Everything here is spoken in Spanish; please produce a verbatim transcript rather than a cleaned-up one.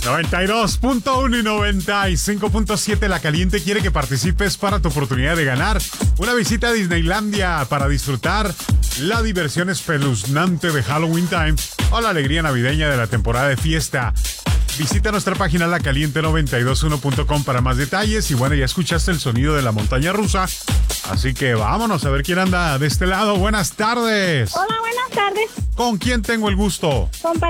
noventa y dos punto uno y noventa y cinco punto siete La Caliente quiere que participes para tu oportunidad de ganar una visita a Disneylandia para disfrutar la diversión espeluznante de Halloween Time o la alegría navideña de la temporada de fiesta. Visita nuestra página la caliente noventa y dos punto uno punto com para más detalles. Y bueno, ya escuchaste el sonido de la montaña rusa, así que vámonos a ver quién anda de este lado. Buenas tardes. Hola, buenas tardes. ¿Con quién tengo el gusto? Con